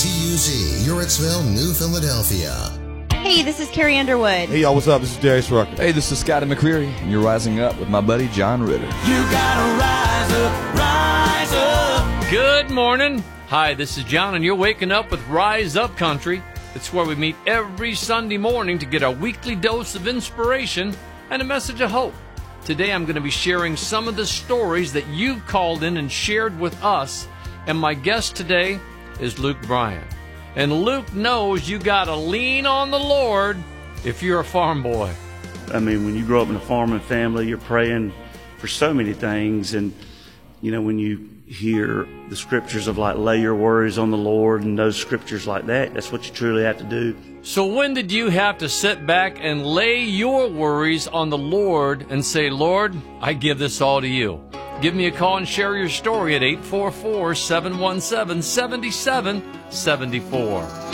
WTUZ, Uritzville, New Philadelphia. Hey, this is Carrie Underwood. Hey, y'all, what's up? This is Darius Rucker. Hey, this is Scotty McCreery, and you're rising up with my buddy John Ritter. You gotta rise up, rise up. Good morning. Hi, this is John, and you're waking up with Rise Up Country. It's where we meet every Sunday morning to get our weekly dose of inspiration and a message of hope. Today I'm going to be sharing some of the stories that you've called in and shared with us. And my guest today is Luke Bryan. And Luke knows you got to lean on the Lord if you're a farm boy. I mean, when you grow up in a farming family, you're praying for so many things. And, you know, when you hear the scriptures of like, lay your worries on the Lord and those scriptures like that, that's what you truly have to do. So when did you have to sit back and lay your worries on the Lord and say, Lord, I give this all to you? Give me a call and share your story at 844-717-7774.